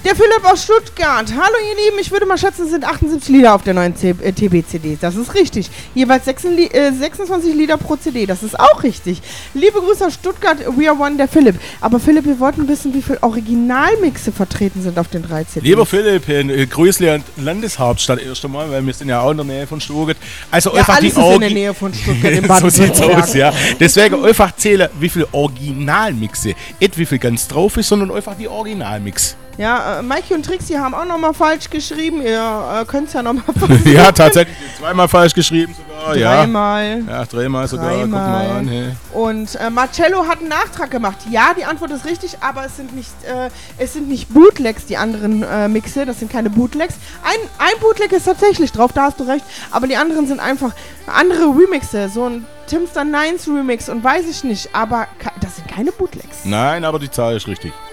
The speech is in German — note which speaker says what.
Speaker 1: Der Philipp aus Stuttgart. Hallo ihr Lieben, ich würde mal schätzen, es sind 78 Lieder auf der neuen TB-CD. Das ist richtig. Jeweils 26 Lieder pro CD. Das ist auch richtig. Liebe Grüße aus Stuttgart, We Are One, der Philipp. Aber Philipp, wir wollten wissen, wie viele Originalmixe vertreten sind auf den 3 CDs.
Speaker 2: Lieber Philipp, Grüßle an Landeshauptstadt erst einmal, weil wir sind ja auch in der Nähe von Stuttgart. Also
Speaker 1: ja,
Speaker 2: einfach
Speaker 1: alles
Speaker 2: die
Speaker 1: ist in der Nähe von Stuttgart im
Speaker 2: so sieht's
Speaker 1: Baden-Württemberg.
Speaker 2: aus, ja. Deswegen einfach zählen, wie viele Originalmixe. Nicht wie viel ganz drauf ist, sondern einfach die Originalmix.
Speaker 1: Ja, Maiki und Trixie haben auch nochmal falsch geschrieben. Ihr könnt es ja nochmal versuchen.
Speaker 2: Ja, tatsächlich. Zweimal falsch geschrieben sogar.
Speaker 1: Dreimal.
Speaker 2: Ja, dreimal sogar. Guck mal an. Hey.
Speaker 1: Und Marcello hat einen Nachtrag gemacht. Ja, die Antwort ist richtig, aber es sind nicht Bootlegs, die anderen Mixe. Das sind keine Bootlegs. Ein Bootleg ist tatsächlich drauf, da hast du recht. Aber die anderen sind einfach andere Remixe. So ein Timster Nines Remix und weiß ich nicht. Aber das sind keine Bootlegs.
Speaker 2: Nein, aber die Zahl ist richtig.